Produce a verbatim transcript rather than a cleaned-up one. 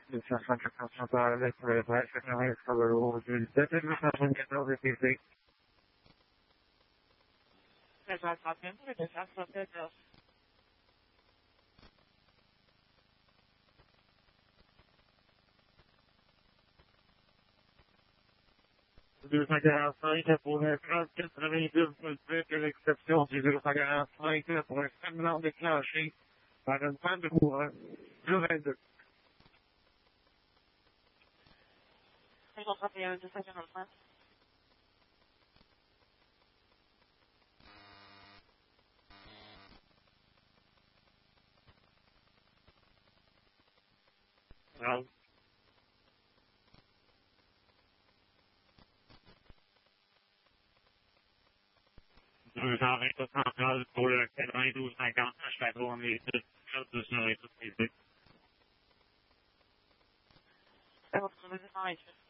deux cent soixante-quatorze parallèle pour le bref, quatre-vingts Scarborough, deux sept neuf cent soixante-quatorze P C. deux cent trente-neuf, deux cent soixante-quatorze. deux cent quarante-cinq pour le trente quatre-vingt-deux, vous dites que l'exception du deux cent quarante-cinq pour un semblant déclenché par une panne de courant. deux vingt-deux. cinq cent trente et un, deux cent quarante-cinq. trente. deux cent vingt central pour le quatre-vingt-douze cinquante H quatre, on est deux sur les tout. cinq cent vingt-huit.